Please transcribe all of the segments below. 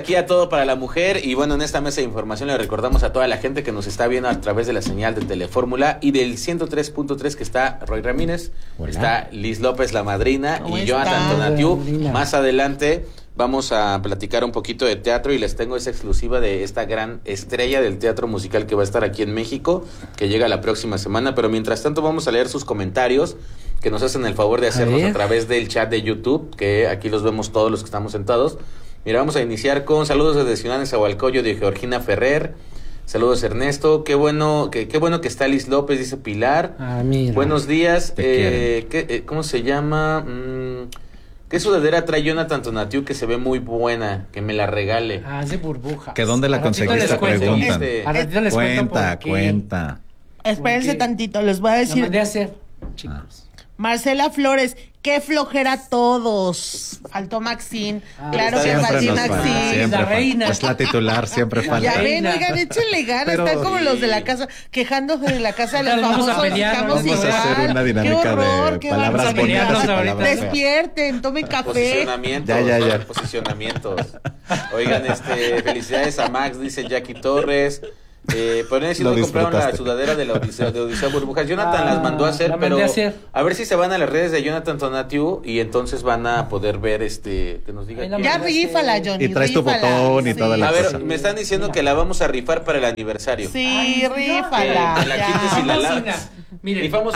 aquí a Todo para la Mujer y bueno, en esta mesa de información le recordamos a toda la gente que nos está viendo a través de la señal de Telefórmula y del 103.3 que está Roy Ramírez, Hola. Está Liz López, la madrina, y Jonathan Tonatiu. Más adelante vamos a platicar un poquito de teatro y les tengo esa exclusiva de esta gran estrella del teatro musical que va a estar aquí en México, que llega la próxima semana, pero mientras tanto vamos a leer sus comentarios que nos hacen el favor de hacernos a través del chat de YouTube, que aquí los vemos todos los que estamos sentados. Mira, vamos a iniciar con saludos desde Ciudad Nezahualcóyotl de Georgina Ferrer. Saludos Ernesto, qué bueno que está Liz López, dice Pilar. Mira. Buenos días, ¿cómo se llama? ¿Qué sudadera trae Jonathan Tonatiu que se ve muy buena? Que me la regale. Es de burbuja. ¿Que dónde la conseguiste? Preguntan. A ratito les Cuenta. Espérense tantito, les voy a decir. Lo mandé a hacer, chicos. Marcela Flores, qué flojera todos. Faltó Maxine. Claro que Siempre faltó nos falta, Maxine. siempre La reina. falta. Es la titular, siempre falta. Ya ven, reina. oigan, échenle ganas. Pero- Están como los de la casa, quejándose de la casa de los Claro, vamos a famosos. pelear, Estamos vamos a hacer igual. una dinámica qué horror, de qué palabras barbaridad. bonitas y palabras feas. Despierten, tomen café. Posicionamientos, Ya. posicionamientos. Oigan, felicidades a Max, dice Jackie Torres. Por ahí sí Lo no compraron la disfrutaste. sudadera de la Odisea Burbujas. Jonathan las mandó a hacer, la mandé pero a hacer. a ver si se van a las redes de Jonathan Tonatiu y entonces van a poder ver que nos diga. Ahí la quién. Ya mandaste. rífala, Johnny. Y traes tu rífala. botón y toda la A ver, cosa. me están diciendo que la vamos a rifar para el aniversario. Sí, Ay, rífala. Que la quites y la Ya. lavas. Miren, Rifamos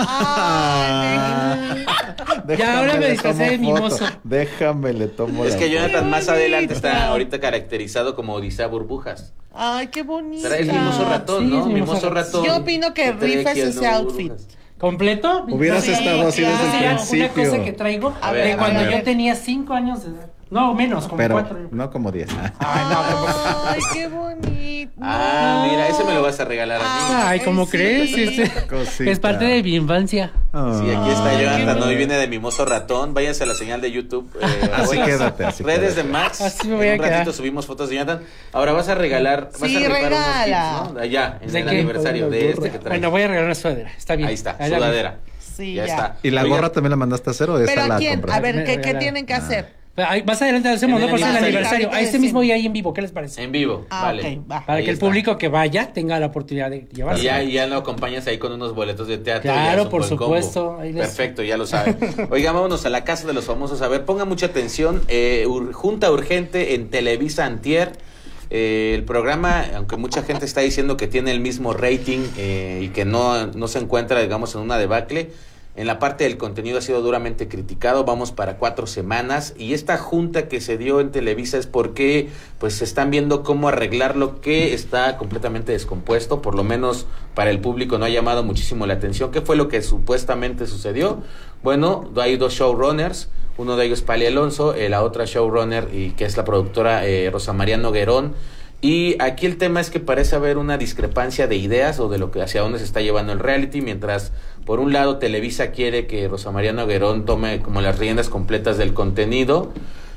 Ya, ahora me le disfracé de tomo mimoso. foto. Déjame, le tomo Es la que foto. Jonathan más bonito. adelante está ahorita caracterizado como Odisea Burbujas. Ay, qué bonita. Será el mimoso ratón, Sí, ¿no? es mimoso Mimoso ratón. Yo opino que trae rifes aquí el ese nuevo outfit. burbujas. ¿completo? Hubieras Sí, estado así claro. desde el Sería principio. una cosa que traigo A ver, de a cuando ver. yo tenía 5 años de edad. No, menos, como Pero 4. no como 10. Ay, qué bonito. Mira, ese me lo vas a regalar a mí. Ay, ¿cómo sí. crees? Cosita. Es parte de mi infancia. Sí, aquí está Ay, Jonathan, qué hoy viene de Mimoso Ratón. Váyanse a la señal de YouTube. Así las quédate, así redes quédate. de Max. Así me voy a en un ratito quedar. subimos fotos de Jonathan. Ahora vas a regalar, vas Sí, a rifar regala. unos kits, ¿no? Allá, en ¿De el qué? aniversario de que traes. Bueno, voy a regalar una sudadera. Está bien. Ahí está, Ahí la sudadera. Sí, Ya ya. está. ¿Y la Oigan, gorra también la mandaste a hacer o esa ¿Pero a la quién? compraste? A ver, Me ¿qué regalaron. tienen que hacer? Ahí, más adelante hacemos, En ¿no? el Por ser el aniversario. aniversario. A este mismo día ahí en vivo, ¿qué les parece? En vivo, vale. Ok, va. Para Ahí que el está. público que vaya tenga la oportunidad de llevarse. Y ya lo acompañas ahí con unos boletos de teatro. Claro, y ya es un por buen combo. supuesto, ahí les- Perfecto, ya lo saben. Oigan, vámonos a la casa de los famosos. A ver, pongan mucha atención. Junta urgente en Televisa Antier. El programa, aunque mucha gente está diciendo que tiene el mismo rating y que no se encuentra, digamos, en una debacle, en la parte del contenido ha sido duramente criticado. Vamos para 4 semanas y esta junta que se dio en Televisa es porque pues se están viendo cómo arreglar lo que está completamente descompuesto, por lo menos para el público no ha llamado muchísimo la atención. ¿Qué fue lo que supuestamente sucedió? Bueno, hay 2 showrunners, uno de ellos Pali Alonso, la otra showrunner y que es la productora Rosa María Noguerón. Y aquí el tema es que parece haber una discrepancia de ideas o de lo que hacia dónde se está llevando el reality, mientras por un lado Televisa quiere que Rosa María Noguerón tome como las riendas completas del contenido.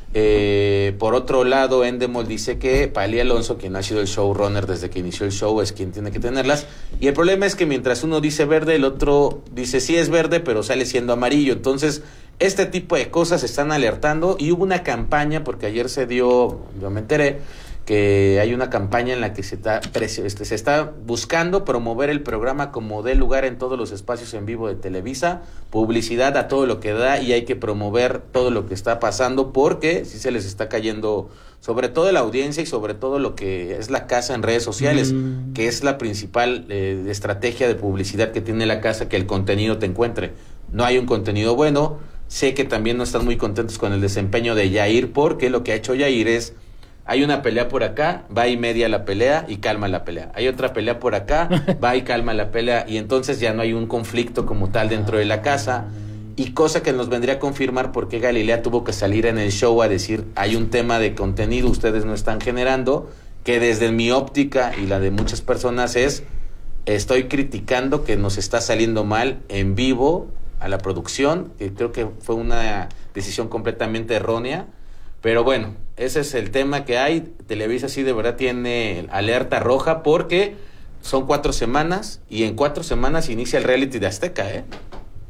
Por otro lado, Endemol dice que Pali Alonso, quien ha sido el showrunner desde que inició el show, es quien tiene que tenerlas. Y el problema es que mientras uno dice verde, el otro dice sí es verde, pero sale siendo amarillo. Entonces, este tipo de cosas se están alertando y hubo una campaña, porque ayer yo me enteré, que hay una campaña en la que se está buscando promover el programa como dé lugar en todos los espacios en vivo de Televisa, publicidad a todo lo que da y hay que promover todo lo que está pasando porque si se les está cayendo sobre todo la audiencia y sobre todo lo que es la casa en redes sociales, que es la principal estrategia de publicidad que tiene la casa, que el contenido te encuentre. No hay un contenido bueno. Sé que también no están muy contentos con el desempeño de Yair porque lo que ha hecho Yair es hay una pelea por acá, va y media la pelea y calma la pelea. Hay otra pelea por acá, va y calma la pelea y entonces ya no hay un conflicto como tal dentro de la casa. Y cosa que nos vendría a confirmar por qué Galilea tuvo que salir en el show a decir hay un tema de contenido, ustedes no están generando, que desde mi óptica y la de muchas personas estoy criticando que nos está saliendo mal en vivo a la producción, que creo que fue una decisión completamente errónea. Pero bueno, ese es el tema que hay. Televisa sí de verdad tiene alerta roja porque son 4 semanas y en 4 semanas inicia el reality de Azteca,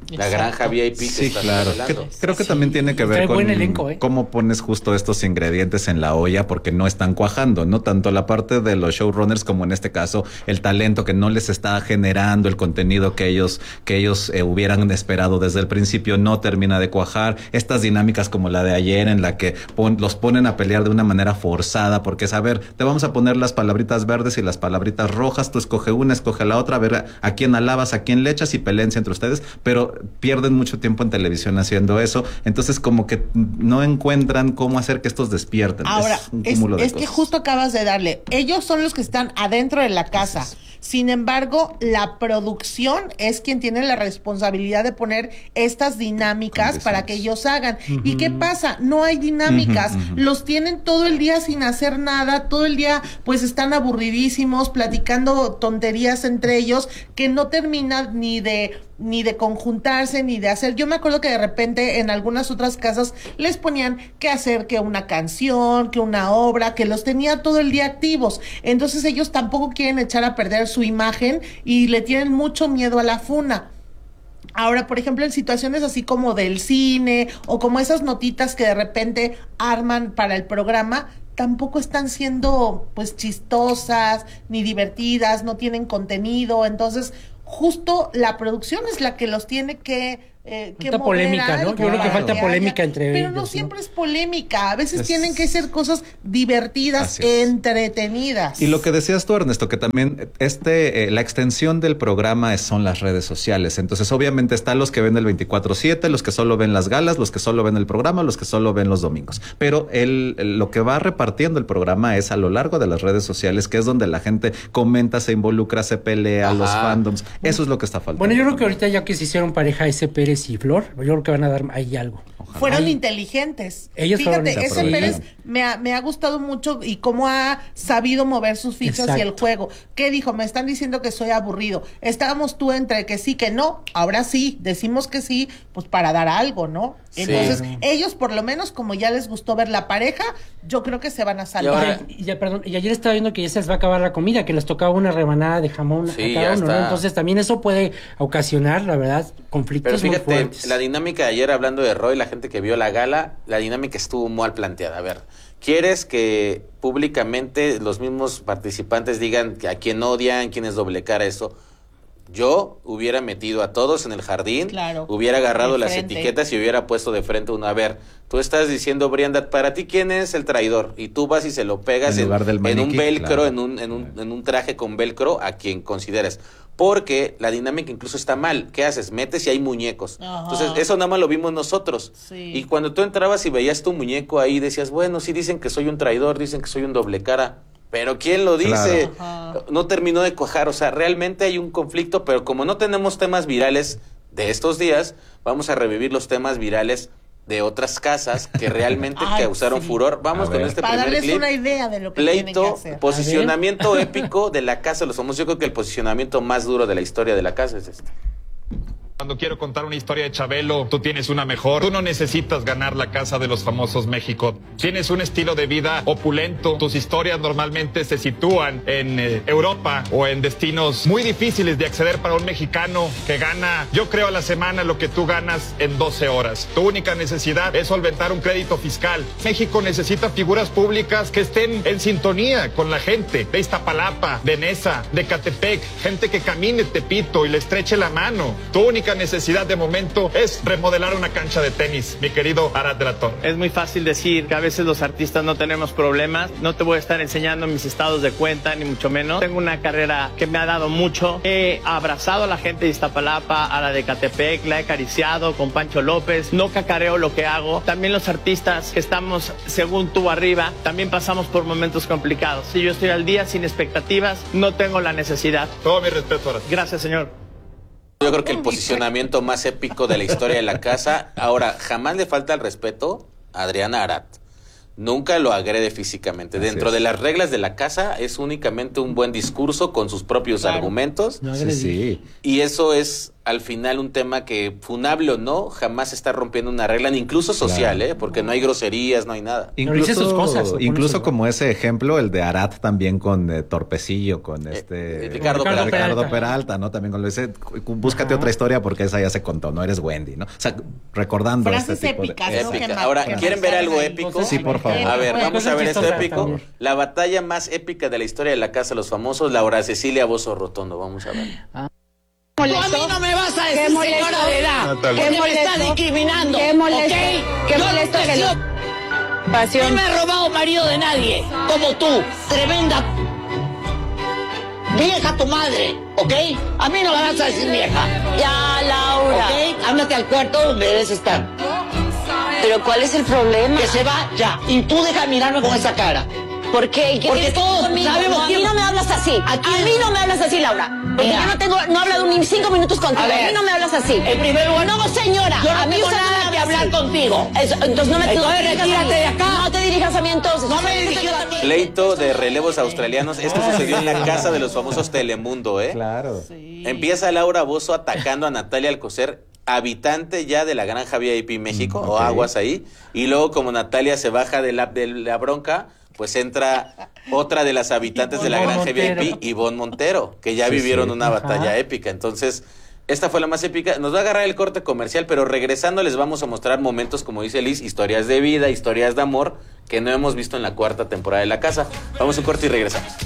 La granja VIP que Sí, estás claro. revelando. Creo que también tiene que ver Trae con buen elenco, cómo pones justo estos ingredientes en la olla, porque no están cuajando, ¿no? Tanto la parte de los showrunners como en este caso el talento que no les está generando el contenido que ellos hubieran esperado desde el principio no termina de cuajar. Estas dinámicas como la de ayer en la que los ponen a pelear de una manera forzada, porque es, a ver, te vamos a poner las palabritas verdes y las palabritas rojas, tú escoge una, escoge la otra, a ver a quién alabas, a quién le echas y peleense entre ustedes, pero pierden mucho tiempo en televisión haciendo eso, entonces como que no encuentran cómo hacer que estos despierten. Ahora, es un cúmulo de es que cosas. justo acabas de darle. Ellos son los que están adentro de la casa. Sin embargo, la producción es quien tiene la responsabilidad de poner estas dinámicas para que ellos hagan. ¿Y qué pasa? No hay dinámicas. Los tienen todo el día sin hacer nada, todo el día pues están aburridísimos, platicando tonterías entre ellos, que no terminan ni de conjuntarse, ni de hacer. Yo me acuerdo que de repente en algunas otras casas les ponían que hacer que una canción, que una obra, que los tenía todo el día activos. Entonces ellos tampoco quieren echar a perder su imagen y le tienen mucho miedo a la funa. Ahora, por ejemplo, en situaciones así como del cine o como esas notitas que de repente arman para el programa, tampoco están siendo pues chistosas ni divertidas, no tienen contenido. Entonces, justo la producción es la que los tiene que falta polémica, ¿no? Yo creo que falta polémica entre ellos. Pero no siempre es polémica. A veces Es- tienen que ser cosas divertidas, Así es. entretenidas. Y lo que decías tú, Ernesto, que también la extensión del programa son las redes sociales. Entonces, obviamente están los que ven el 24/7, los que solo ven las galas, los que solo ven el programa, los que solo ven los domingos. Pero lo que va repartiendo el programa es a lo largo de las redes sociales, que es donde la gente comenta, se involucra, se pelea, los fandoms. Eso es lo que está faltando. Bueno, yo creo que ahorita ya que se hicieron pareja ese Pérez y Flor, yo creo que van a dar ahí algo. Fueron Ahí- inteligentes. Ellos fueron Fíjate, ese inteligentes. Pérez me ha gustado mucho y cómo ha sabido mover sus fichas y el Exacto. juego. ¿Qué dijo? Me están diciendo que soy aburrido. Estábamos tú entre que sí, que no. Ahora sí, decimos que sí, pues para dar algo, ¿no? Sí. Entonces, ellos por lo menos, como ya les gustó ver la pareja, yo creo que se van a salvar. ahora- Y ayer estaba viendo que ya se les va a acabar la comida, que les tocaba una rebanada de jamón Sí, a cada ya uno, ¿no? está. Entonces también eso puede ocasionar, la verdad, conflictos Pero muy fíjate, fuertes. la dinámica de ayer, hablando de Roy, la gente que vio la gala, la dinámica estuvo mal planteada. A ver, ¿quieres que públicamente los mismos participantes digan que a quién odian, quién es doble cara, eso? Yo hubiera metido a todos en el jardín, Claro, hubiera agarrado de las frente. etiquetas y hubiera puesto de frente uno. A ver, tú estás diciendo, Brianda, para ti, ¿quién es el traidor? Y tú vas y se lo pegas En lugar del en un maniquí, velcro, claro. en un traje con velcro a quien consideres. Porque la dinámica incluso está mal. ¿Qué haces? Metes y hay muñecos. Ajá. Entonces, eso nada más lo vimos nosotros. Sí. Y cuando tú entrabas y veías tu muñeco ahí, decías, bueno, sí dicen que soy un traidor, dicen que soy un doble cara. Pero ¿quién lo dice? Claro. Ajá. No terminó de cuajar. O sea, realmente hay un conflicto, pero como no tenemos temas virales de estos días, vamos a revivir los temas virales de otras casas que realmente Ay, causaron sí. furor. Vamos A con ver. este Para primer darles clip. una idea de lo que tienen que Pleito, hacer. posicionamiento épico de la Casa de los Famosos. Yo creo que el posicionamiento más duro de la historia de la casa es este. Cuando quiero contar una historia de Chabelo, tú tienes una mejor. Tú no necesitas ganar la Casa de los Famosos México. Tienes un estilo de vida opulento. Tus historias normalmente se sitúan en Europa o en destinos muy difíciles de acceder para un mexicano que gana, yo creo, a la semana lo que tú ganas en 12 horas. Tu única necesidad es solventar un crédito fiscal. México necesita figuras públicas que estén en sintonía con la gente de Iztapalapa, de Nesa, de Catepec, gente que camine Tepito y le estreche la mano. Tu única necesidad de momento es remodelar una cancha de tenis, mi querido Arad de la Torre. Es muy fácil decir que a veces los artistas no tenemos problemas. No te voy a estar enseñando mis estados de cuenta, ni mucho menos. Tengo una carrera que me ha dado mucho. He abrazado a la gente de Iztapalapa, a la de Catepec, la he acariciado con Pancho López. No cacareo lo que hago. También los artistas que estamos, según tú, arriba, también pasamos por momentos complicados. Si yo estoy al día sin expectativas, no tengo la necesidad. Todo mi respeto, Arad. Gracias, señor. Yo creo que el posicionamiento más épico de la historia de la casa. Ahora, jamás le falta el respeto a Adriana Arat. Nunca lo agrede físicamente. Así Dentro es. de las reglas de la casa es únicamente un buen discurso con sus propios Claro. argumentos. No Sí, agredir. sí. Y eso es al final un tema que, funable o no, jamás está rompiendo una regla, ni incluso social, porque no hay groserías, no hay nada. dice sus cosas, Incluso como ese ejemplo, el de Arad también con Torpecillo, con Ricardo Peralta, ¿no? También con lo ese, búscate otra historia porque esa ya se contó, no eres Wendy, ¿no? O sea, recordando frases este tipo épicas, de... ¿no? Épica. Ahora, ¿quieren ver algo épico? Sí, por favor. A ver, vamos a ver esto épico. También. La batalla más épica de la historia de la Casa de los Famosos, Laura Cecilia Bozo Rotondo. Vamos a ver. Tú a mí no me vas a decir señora de edad, porque me estás discriminando. Qué molesto, qué molesto que lo... Pasión. No me he robado marido de nadie, como tú, tremenda vieja tu madre, ¿ok? A mí no me vas a decir vieja. Ya, Laura. ¿Ok? Ándate al cuarto donde debes estar. ¿Pero cuál es el problema? Que se va ya, y tú deja de mirarme con esa cara. ¿Por qué? Porque todos sabemos A mí no me hablas así. ¿A quién? A mí no me hablas así, Laura. Porque Mira. yo no he hablado ni 5 minutos contigo. A ver. mí no me hablas así. En primer lugar, No, señora. yo no a mí tengo usted no me nada que habla hablar así. contigo. Entonces no me Entonces, dirijas a retírate mí. de acá. No te dirijas a mí entonces. No me he dirigido a ti. Pleito de relevos australianos. Esto sucedió en la Casa de los Famosos Telemundo, Claro. Empieza Laura Bozzo atacando a Natalia Alcocer, habitante ya de la Granja VIP México, o aguas ahí, y luego como Natalia se baja de la bronca, pues entra otra de las habitantes de la Ivonne Granja Montero. VIP, Ivonne Montero, que ya Sí, vivieron sí. una batalla Ajá. épica. Entonces, esta fue la más épica. Nos va a agarrar el corte comercial, pero regresando les vamos a mostrar momentos, como dice Liz, historias de vida, historias de amor, que no hemos visto en la 4ª temporada de La Casa. Vamos a un corte y regresamos.